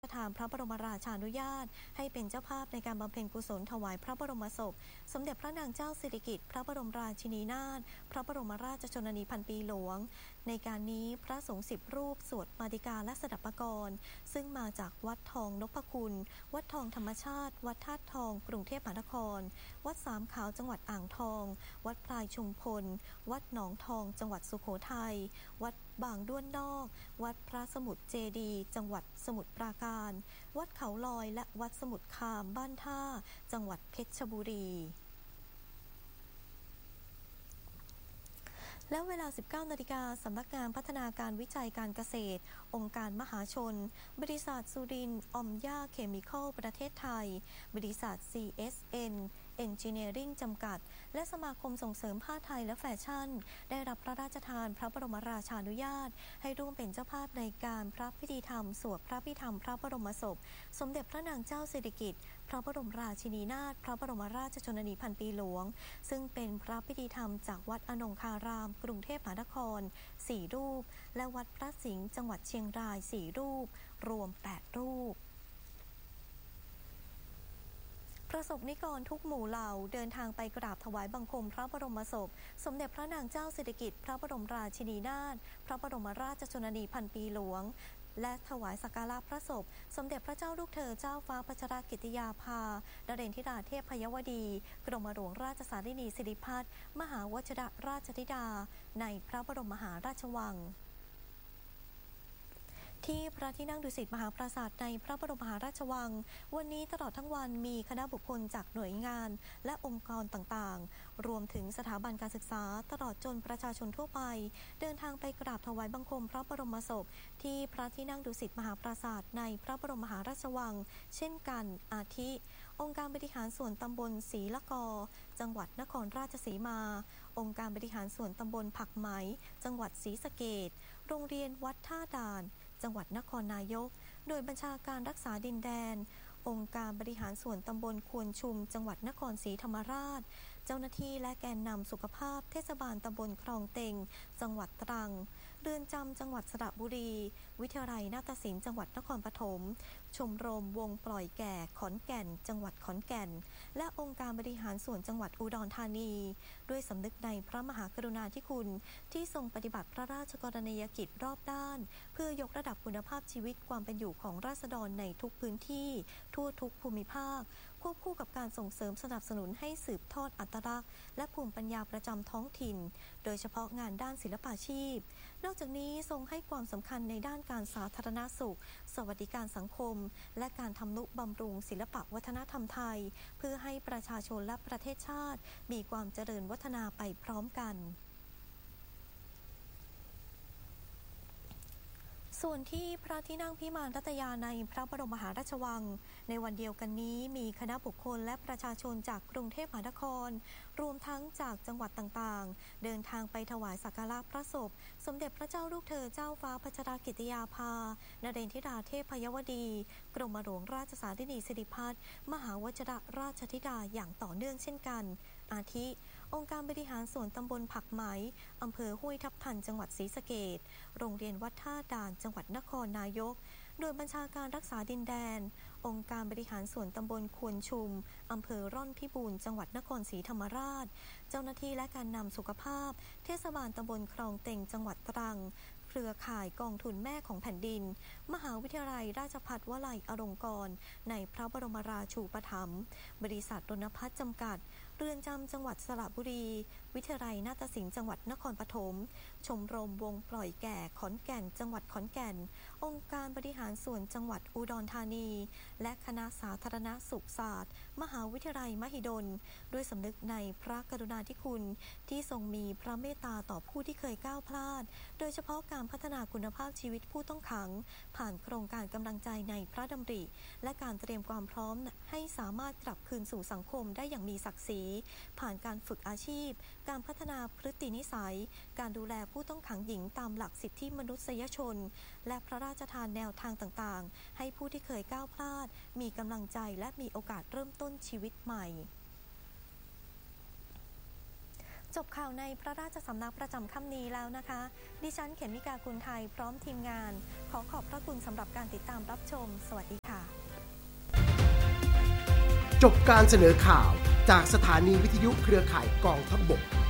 ประทานพระบรมราชานุญาตให้เป็นเจ้าภาพในการบำเพ็ญกุศลถวายพระบรมศพสมเด็จพระนางเจ้าสิริกิติ์พระบรมราชินีนาถพระบรมราชชนนีพันปีหลวงในการนี้พระสงฆ์10 รูปสวดมาติกาและสดับปกรณ์ซึ่งมาจากวัดทองนพคุณวัดทองธรรมชาติวัดธาตุทองกรุงเทพมหานครวัดสามขาวจังหวัดอ่างทองวัดพลายชุมพลวัดหนองทองจังหวัดสุโขทัยวัดบางด้วนนอกวัดพระสมุทรเจดีย์จังหวัดสมุทรปราการวัดเขาลอยและวัดสมุทรคามบ้านท่าจังหวัดเพชรบุรีและเวลา 19 นาฬิกาสำนักงานพัฒนาการวิจัยการเกษตรองค์การมหาชนบริษัทสุรินทร์ออมย่าเคมีคอลประเทศไทยบริษัท CSN Engineering จำกัดและสมาคมส่งเสริมผ้าไทยและแฟชั่นได้รับพระราชทานพระบรมราชานุญาตให้ร่วมเป็นเจ้าภาพในการพระพิธีธรรมสวดพระพิธรรมพระบรมศพสมเด็จพระนางเจ้าสิริกิติ์พระบรมราชินีนาถพระบรมราชชนนีพันปีหลวงซึ่งเป็นพระพิธีธรรมจากวัดอนงคารามกรุงเทพมหานคร4 รูปและวัดพระสิงห์จังหวัดเชียงราย4 รูปรวม8 รูปประสบนิกรทุกหมู่เหล่าเดินทางไปกราบถวายบังคมพระบรมศพสมเด็จพระนางเจ้าสิริกิติ์พระบรมราชินีนาถพระบรมราชชนนีพันปีหลวงและถวายสักการะพระศพสมเด็จพระเจ้าลูกเธอเจ้าฟ้าพัชรกิติยาภานเรนทิราเทพยวดีกรมหลวงราชสารินีสิริพัฒน์มหาวชิรราชธิดาในพระบรมมหาราชวังที่พระที่นั่งดุสิตมหาปราสาทในพระบรมมหาราชวังวันนี้ตลอดทั้งวันมีคณะบุคคลจากหน่วยงานและองค์กรต่างๆรวมถึงสถาบันการศึกษาตลอดจนประชาชนทั่วไปเดินทางไปกราบถวายบังคมพระบรมศพที่พระที่นั่งดุสิตมหาปราสาทในพระบรมมหาราชวังเช่นกันอาทิองค์การบริหารส่วนตำบลศรีละกอจังหวัดนครราชสีมาองค์การบริหารส่วนตำบลผักไหมจังหวัดศรีสะเกษโรงเรียนวัดท่าด่านจังหวัดนครนายกโดยบัญชาการรักษาดินแดนองค์การบริหารส่วนตำบลควนชุมจังหวัดนครศรีธรรมราชเจ้าหน้าที่และแกนนำสุขภาพเทศบาลตำบลคลองเต็งจังหวัดตรังเรือนจำจังหวัดสระบุรีวิทยาลัยนาฏศิลป์จังหวัดนครปฐมชมรมวงปล่อยแก่ขอนแก่นจังหวัดขอนแก่นและองค์การบริหารส่วนจังหวัดอุดรธานีด้วยสำนึกในพระมหากรุณาธิคุณที่ทรงปฏิบัติพระราชกรณียกิจรอบด้านเพื่อยกระดับคุณภาพชีวิตความเป็นอยู่ของราษฎรในทุกพื้นที่ทั่วทุกภูมิภาคควบคู่กับการส่งเสริมสนับสนุนให้สืบทอดอัตลักษณ์และภูมิปัญญาประจำท้องถิ่นโดยเฉพาะงานด้านศิลปาชีพนอกจากนี้ทรงให้ความสำคัญในด้านการสาธารณสุขสวัสดิการสังคมและการทำนุบำรุงศิลปวัฒนธรรมไทยเพื่อให้ประชาชนและประเทศชาติมีความเจริญวัฒนาไปพร้อมกันส่วนที่พระที่นั่งพิมานรัตยาในพระบรมมหาราชวังในวันเดียวกันนี้มีคณะบุคคลและประชาชนจากกรุงเทพมหานครรวมทั้งจากจังหวัดต่างๆเดินทางไปถวายสักการะพระศพสมเด็จพระเจ้าลูกเธอเจ้าฟ้าพัชรกิติยาภานเรนทิราเทพยวดีกรมหลวงราชสารินีสิริพัฒน์มหาวชิรราชธิดาอย่างต่อเนื่องเช่นกันอาทิองค์การบริหารส่วนตำบลผักไหมอำเภอห้วยทับทันจังหวัดศรีสะเกษโรงเรียนวัดท่าด่านจังหวัดนครนายกโดยบัญชาการรักษาดินแดนองค์การบริหารส่วนตำบลควนชุมอำเภอร่อนพิบูลจังหวัดนครศรีธรรมราชเจ้าหน้าที่และการนำสุขภาพเทศบาลตำบลคลองเต็งจังหวัดตรังเครือข่ายกองทุนแม่ของแผ่นดินมหาวิทยาลัยราชภัฏวลัยอลงกรณ์ในพระบรมราชูปถัมภ์บริษัทรณพัฒน์จำกัดเรือนจำจังหวัดสระบุรีวิทยาลัยนาฏศิลป์จังหวัดนครปฐมชมรมวงปล่อยแก่ขอนแก่นจังหวัดขอนแก่นองค์การบริหารส่วนจังหวัดอุดรธานีและคณะสาธารณสุขศาสตร์มหาวิทยาลัยมหิดลด้วยสำนึกในพระกรุณาธิคุณที่ทรงมีพระเมตตาต่อผู้ที่เคยก้าวพลาดโดยเฉพาะการพัฒนาคุณภาพชีวิตผู้ต้องขังผ่านโครงการกำลังใจในพระดำริและการเตรียมความพร้อมให้สามารถกลับคืนสู่สังคมได้อย่างมีศักดิ์ศรีผ่านการฝึกอาชีพการพัฒนาพฤตินิสัยการดูแลผู้ต้องขังหญิงตามหลักสิทธิมนุษยชนและพระราชทานแนวทางต่างๆให้ผู้ที่เคยก้าวพลาดมีกำลังใจและมีโอกาสเริ่มต้นชีวิตใหม่จบข่าวในพระราชสำนักประจำค่ำนี้แล้วนะคะดิฉันเขมิกากุลไทยพร้อมทีมงานขอขอบพระคุณสำหรับการติดตามรับชมสวัสดีค่ะจบการเสนอข่าวจากสถานีวิทยุเครือข่ายกองทัพบก